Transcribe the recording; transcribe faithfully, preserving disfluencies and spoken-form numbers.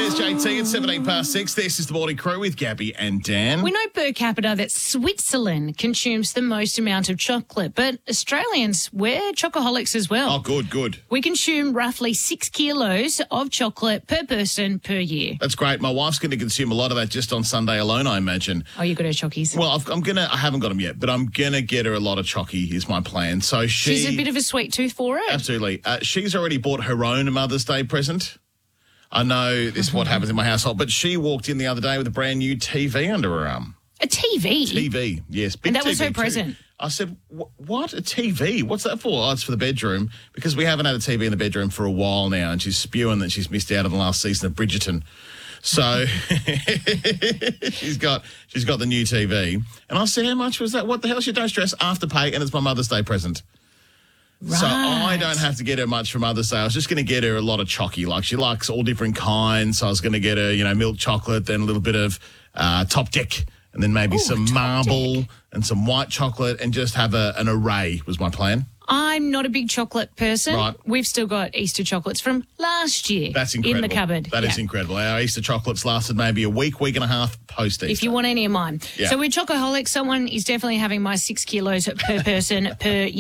There's J T at seventeen past six. This is the Morning Crew with Gabby and Dan. We know per capita that Switzerland consumes the most amount of chocolate, but Australians, we're chocoholics as well. Oh, good, good. We consume roughly six kilos of chocolate per person per year. That's great. My wife's going to consume a lot of that just on Sunday alone, I imagine. Oh, you got her chockies? Well, I've, I'm going to, I haven't got them yet, but I'm going to get her a lot of chocky is my plan. So she... She's a bit of a sweet tooth for it. Absolutely. Uh, she's already bought her own Mother's Day present. I know this is what happens in my household, but she walked in the other day with a brand new T V under her arm. A T V? T V, yes. Big And that T V was her too. present? I said, what? A T V? What's that for? Oh, it's for the bedroom, because we haven't had a T V in the bedroom for a while now, and she's spewing that she's missed out on the last season of Bridgerton. So she's got she's got the new T V. And I said, how much was that? What the hell? She don't stress, Afterpay, and it's my Mother's Day present. Right. So I don't have to get her much from Mother's Day. I was just going to get her a lot of chocky. Like, she likes all different kinds. So I was going to get her, you know, milk chocolate, then a little bit of uh, Top Deck, and then maybe Ooh, some Top marble Deck. and some white chocolate, and just have a, an array was my plan. I'm not a big chocolate person. Right. We've still got Easter chocolates from last year. That's incredible. In the cupboard. That yeah. is incredible. Our Easter chocolates lasted maybe a week, week and a half post-Easter. If you want any of mine. Yeah. So we're chocoholics. Someone is definitely having my six kilos per person per year.